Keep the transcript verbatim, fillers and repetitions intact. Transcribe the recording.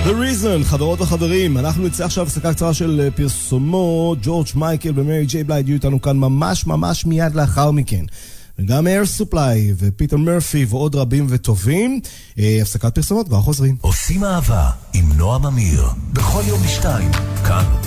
The Reason, חברות וחברים, אנחנו נצא עכשיו הפסקה קצרה של פרסומות. ג'ורג' מייקל ומרי ג'יי בלייד יהיו איתנו כאן ממש ממש מיד לאחר מכן. וגם אייר סופליי ופיטר מרפי ועוד רבים וטובים. הפסקת פרסומות, כבר חוזרים. עושים אהבה עם נועם אמיר, בכל יום בשתיים, כאן